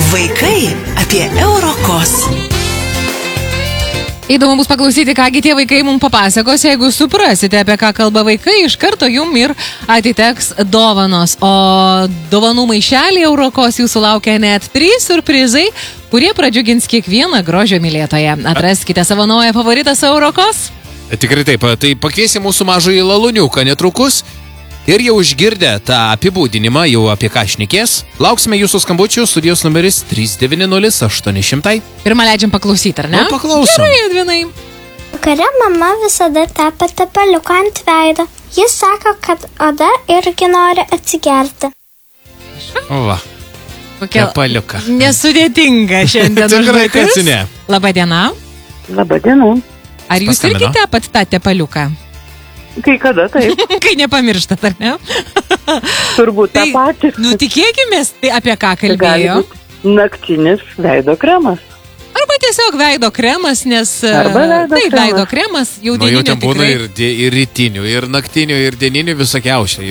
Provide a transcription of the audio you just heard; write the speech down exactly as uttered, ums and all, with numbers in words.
Vaikai apie Eurokos. Įdomu bus paklausyti, kągi tie vaikai mums papasakos. Jeigu suprasite, apie ką kalba vaikai, iš karto jum ir atiteks dovanos. O dovanų maišelį Eurokos jūsų laukia net trys surprizai, kurie pradžiugins kiekvieną grožio mylėtoją. Atraskite savo naują favoritą su Eurokos. Tikrai taip, tai pakviesi mūsų mažąjį laluniuką netrukus. Ir jau išgirdę tą apibūdinimą, jau apie ką šnekės, lauksime jūsų skambučių, studijos numeris trys devyni nulis aštuoni šimtai. Pirmą leidžiam paklausyti, ar ne? Nu, paklausom. Gerai, Edvinai. Vakare mama visada tepa tepaliuką ant veido. Jis sako, kad oda irgi nori atsigerti. Va, Kokia tepaliuką. nesudėtinga šiandien. Tikrai, kad užduotis. ne. Labą dieną. Labą dieną. Ar jūs irgi Paskambino. tepat tą tepaliuką? Kai kada taip, Kai nepamirštat, ar ne? turbūt tą patį. Nu, tikėkimės, tai apie ką Gali kalbėjo. būti naktinis veido kremas. Arba tiesiog veido kremas, nes... Arba veido taip, kremas. veido kremas, jau Nu, jau dieninio ten būna tikrai. ir, die- ir rytinių, ir naktinių, ir dieninių visokiausių.